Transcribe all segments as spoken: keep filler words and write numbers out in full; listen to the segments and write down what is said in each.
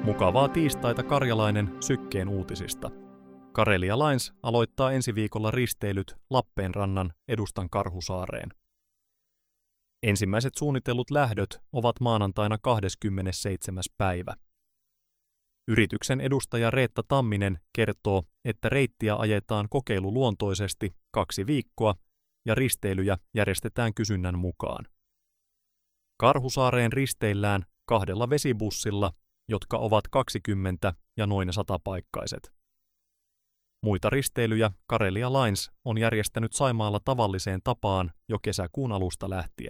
Mukavaa tiistaita karjalainen Sykkeen uutisista. Karelia Lines aloittaa ensi viikolla risteilyt Lappeenrannan Edustan Karhusaareen. Ensimmäiset suunnitellut lähdöt ovat maanantaina kahdeskymmenesseitsemäs päivä. Yrityksen edustaja Reetta Tamminen kertoo, että reittiä ajetaan kokeiluluontoisesti kaksi viikkoa ja risteilyjä järjestetään kysynnän mukaan. Karhusaareen risteillään kahdella vesibussilla, jotka ovat kaksikymmentä ja noin satapaikkaiset. Muita risteilyjä Karelia Lines on järjestänyt Saimaalla tavalliseen tapaan jo kesäkuun alusta lähtien.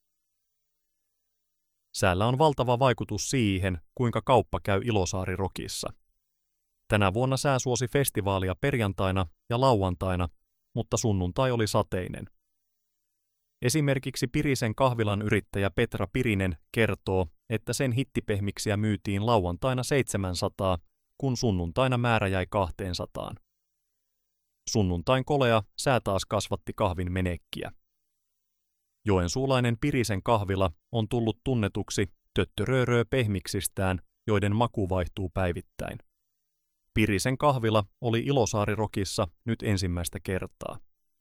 Säällä on valtava vaikutus siihen, kuinka kauppa käy Ilosaari-Rokissa. Tänä vuonna sää suosi festivaalia perjantaina ja lauantaina, mutta sunnuntai oli sateinen. Esimerkiksi Pirisen kahvilan yrittäjä Petra Pirinen kertoo, että sen hittipehmiksiä myytiin lauantaina seitsemänsataa, kun sunnuntaina määrä jäi kaksisataa. Sunnuntain kolea sää taas kasvatti kahvin menekkiä. Joensuulainen Pirisen kahvila on tullut tunnetuksi töttörööröö pehmiksistään, joiden maku vaihtuu päivittäin. Pirisen kahvila oli Ilosaari-Rokissa nyt ensimmäistä kertaa.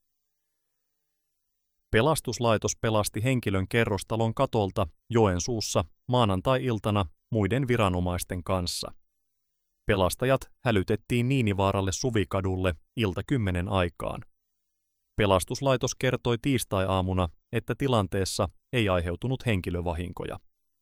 Pelastuslaitos pelasti henkilön kerrostalon katolta Joensuussa maanantai-iltana muiden viranomaisten kanssa. Pelastajat hälytettiin Niinivaaralle Suvikadulle ilta kymmenen aikaan. Pelastuslaitos kertoi tiistai-aamuna, että tilanteessa ei aiheutunut henkilövahinkoja.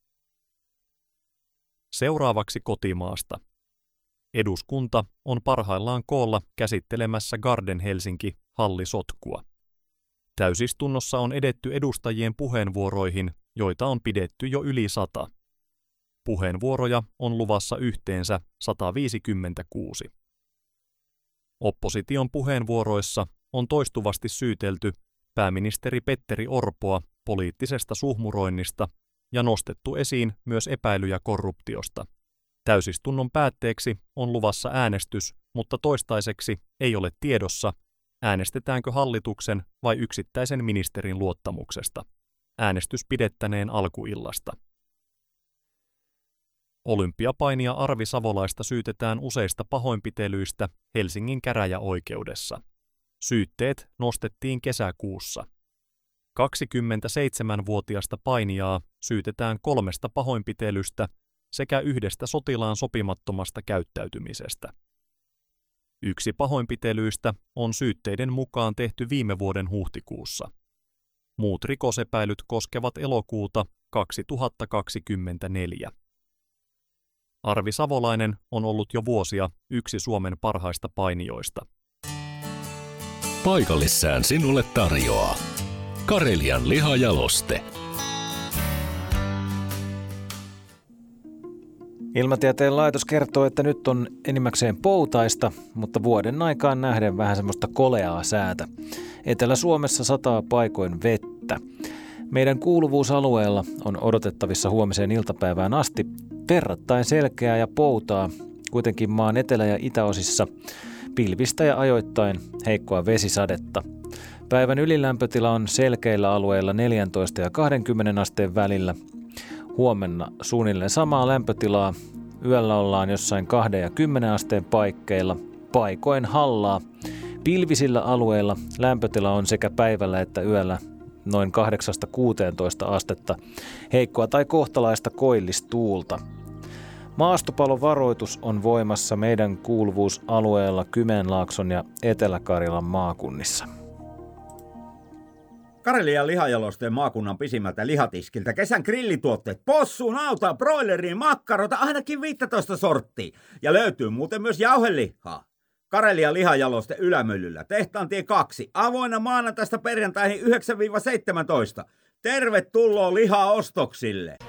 Seuraavaksi kotimaasta. Eduskunta on parhaillaan koolla käsittelemässä Garden Helsinki-hallisotkua. Täysistunnossa on edetty edustajien puheenvuoroihin, joita on pidetty jo yli sata. Puheenvuoroja on luvassa yhteensä sata viisikymmentäkuusi. Opposition puheenvuoroissa on toistuvasti syytelty pääministeri Petteri Orpoa poliittisesta suhmuroinnista ja nostettu esiin myös epäilyjä korruptiosta. Täysistunnon päätteeksi on luvassa äänestys, mutta toistaiseksi ei ole tiedossa, äänestetäänkö hallituksen vai yksittäisen ministerin luottamuksesta. Äänestys pidettäneen alkuillasta. Olympiapainia Arvi Savolaista syytetään useista pahoinpitelyistä Helsingin käräjäoikeudessa. Syytteet nostettiin kesäkuussa. kaksikymmentäseitsemänvuotiasta painijaa syytetään kolmesta pahoinpitelystä sekä yhdestä sotilaan sopimattomasta käyttäytymisestä. Yksi pahoinpitelyistä on syytteiden mukaan tehty viime vuoden huhtikuussa. Muut rikosepäilyt koskevat elokuuta kaksituhattakaksikymmentäneljä. Arvi Savolainen on ollut jo vuosia yksi Suomen parhaista painijoista. Paikallissään sinulle tarjoaa Karelian lihajaloste. Ilmatieteen laitos kertoo, että nyt on enimmäkseen poutaista, mutta vuoden aikaan nähden vähän semmoista koleaa säätä. Etelä-Suomessa sataa paikoin vettä. Meidän kuuluvuusalueella on odotettavissa huomiseen iltapäivään asti verrattain selkeää ja poutaa, kuitenkin maan etelä- ja itäosissa pilvistä ja ajoittain heikkoa vesisadetta. Päivän ylilämpötila on selkeillä alueilla neljätoista ja kaksikymmentä asteen välillä. Huomenna suunnilleen samaa lämpötilaa. Yöllä ollaan jossain kahden ja kymmenen asteen paikkeilla. Paikoin hallaa. Pilvisillä alueilla lämpötila on sekä päivällä että yöllä noin kahdeksasta kuuteentoista astetta. Heikkoa tai kohtalaista koillistuulta. Maastopalon varoitus on voimassa meidän kuuluvuusalueella Kymenlaakson ja Etelä-Karjalan maakunnissa. Karelian lihajalosteen maakunnan pisimmältä lihatiskiltä kesän grillituotteet, possu, nauta, broileriin, makkarota, ainakin viisitoista sorttia. Ja löytyy muuten myös jauhelihaa. Karelian lihajaloste Ylämyllyllä, Tehtaantie kaksi, avoinna maanantaista perjantaihin yhdeksän seitsemäntoista. Tervetuloa lihaostoksille!